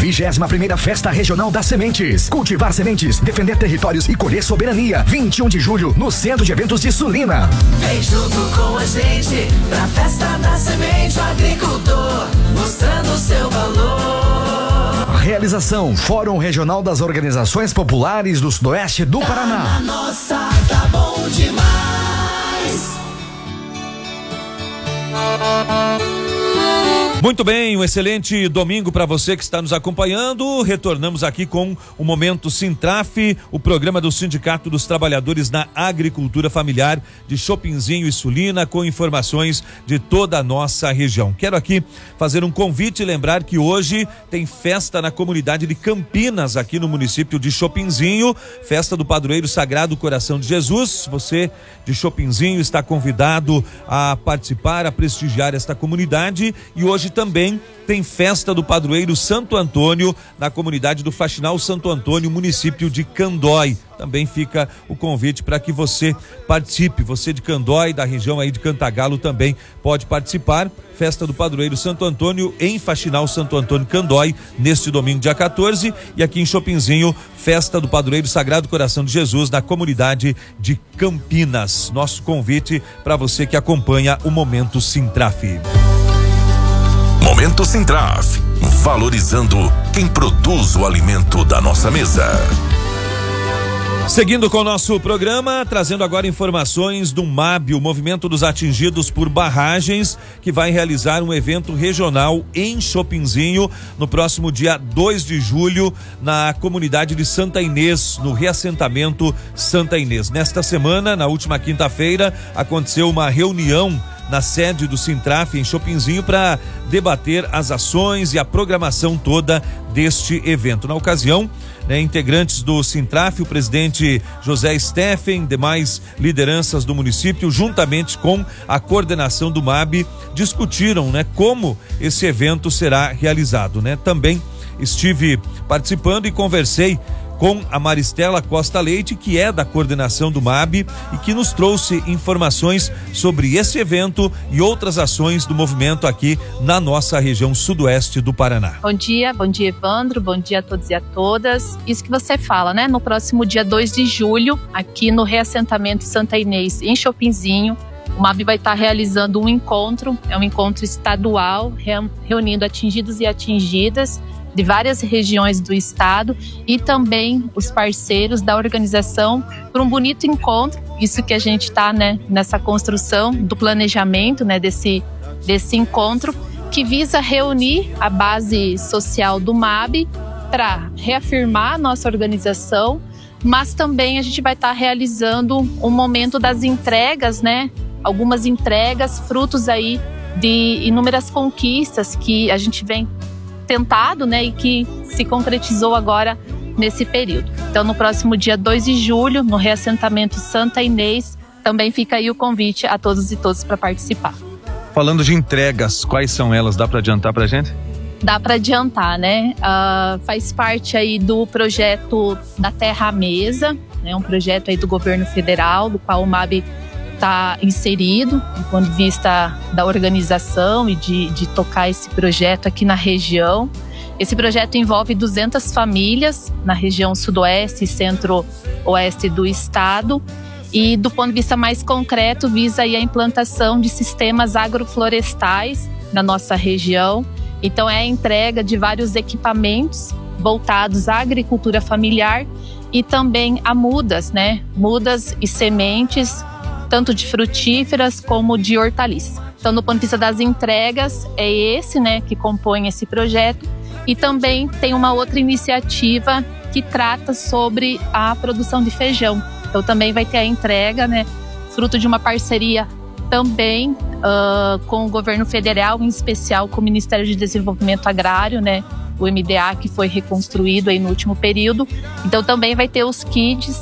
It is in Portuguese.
21ª Festa Regional das Sementes. Cultivar sementes, defender territórios e colher soberania. 21 de julho, no Centro de Eventos de Sulina. Vem junto com a gente pra Festa da Semente, o agricultor mostrando o seu valor. Realização: Fórum Regional das Organizações Populares do Sudoeste do Paraná. Nossa, tá bom demais. Muito bem, um excelente domingo para você que está nos acompanhando. Retornamos aqui com o Momento Sintraf, o programa do Sindicato dos Trabalhadores na Agricultura Familiar de Chopinzinho e Sulina, com informações de toda a nossa região. Quero aqui fazer um convite e lembrar que hoje tem festa na comunidade de Campinas, aqui no município de Chopinzinho, festa do Padroeiro Sagrado Coração de Jesus. Você de Chopinzinho está convidado a participar, a prestigiar esta comunidade, e hoje também tem festa do Padroeiro Santo Antônio na comunidade do Faxinal Santo Antônio, município de Candói. Também fica o convite para que você participe. Você de Candói, da região aí de Cantagalo, também pode participar. Festa do Padroeiro Santo Antônio em Faxinal Santo Antônio, Candói, neste domingo, dia 14. E aqui em Chopinzinho, festa do Padroeiro Sagrado Coração de Jesus na comunidade de Campinas. Nosso convite para você que acompanha o Momento Sintraf. Momento Sintraf, valorizando quem produz o alimento da nossa mesa. Seguindo com o nosso programa, trazendo agora informações do MAB, o Movimento dos Atingidos por Barragens, que vai realizar um evento regional em Chopinzinho no próximo dia 2 de julho, na comunidade de Santa Inês, no reassentamento Santa Inês. Nesta semana, na última quinta-feira, aconteceu uma reunião na sede do Sintraf em Chopinzinho para debater as ações e a programação toda deste evento. Na ocasião, integrantes do Sintraf, o presidente José Steffen, demais lideranças do município, juntamente com a coordenação do MAB, discutiram como esse evento será realizado. Também estive participando e conversei com a Maristela Costa Leite, que é da coordenação do MAB e que nos trouxe informações sobre esse evento e outras ações do movimento aqui na nossa região sudoeste do Paraná. Bom dia Evandro, bom dia a todos e a todas. Isso que você fala, no próximo dia 2 de julho, aqui no reassentamento Santa Inês, em Chopinzinho, o MAB vai estar realizando um encontro, é um encontro estadual, reunindo atingidos e atingidas de várias regiões do estado e também os parceiros da organização para um bonito encontro. Isso que a gente está nessa construção do planejamento desse encontro, que visa reunir a base social do MAB para reafirmar a nossa organização, mas também a gente vai estar realizando um momento das entregas, algumas entregas, frutos aí de inúmeras conquistas que a gente vem tentado, e que se concretizou agora nesse período. Então, no próximo dia 2 de julho, no reassentamento Santa Inês, também fica aí o convite a todos e todas para participar. Falando de entregas, quais são elas? Dá para adiantar para a gente? Dá para adiantar, faz parte aí do projeto da Terra à Mesa, um projeto aí do governo federal, do qual o MAB está inserido, do ponto de vista da organização e de tocar esse projeto aqui na região. Esse projeto envolve 200 famílias na região sudoeste e centro-oeste do estado e, do ponto de vista mais concreto, visa aí a implantação de sistemas agroflorestais na nossa região. Então é a entrega de vários equipamentos voltados à agricultura familiar e também a mudas, mudas e sementes, tanto de frutíferas como de hortaliças. Então, do ponto de vista das entregas, é esse, que compõe esse projeto. E também tem uma outra iniciativa que trata sobre a produção de feijão. Então, também vai ter a entrega, fruto de uma parceria também com o governo federal, em especial com o Ministério de Desenvolvimento Agrário, o MDA, que foi reconstruído aí no último período. Então, também vai ter os kits